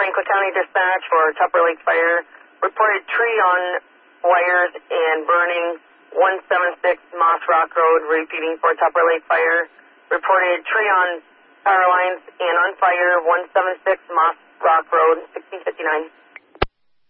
Franklin County Dispatch for Tupper Lake Fire. Reported tree on wires and burning 176 Moss Rock Road, repeating for Tupper Lake Fire. Reported tree on power lines and on fire 176 Moss Rock Road, 1659.